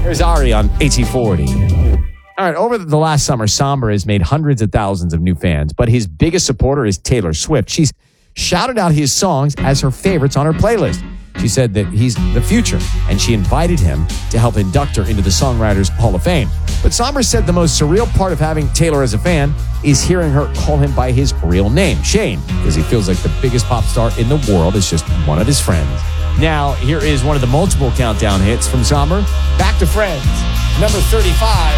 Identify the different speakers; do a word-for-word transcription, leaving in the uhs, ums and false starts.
Speaker 1: There's Ari on A T forty. All right, over the last summer, Somber has made hundreds of thousands of new fans, but his biggest supporter is Taylor Swift. She's shouted out his songs as her favorites on her playlist. She said that he's the future, and she invited him to help induct her into the Songwriters Hall of Fame. But Somber said the most surreal part of having Taylor as a fan is hearing her call him by his real name, Shane, because he feels like the biggest pop star in the world is just one of his friends. Now, here is one of the multiple countdown hits from Somber, Back to Friends, number thirty-five.